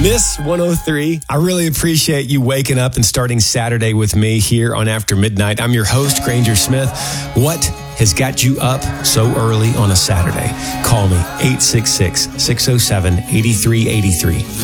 Miss 103, I really appreciate you waking up and starting Saturday with me here on After Midnight. I'm your host, Granger Smith. What has got you up so early on a Saturday? Call me, 866-607-8383.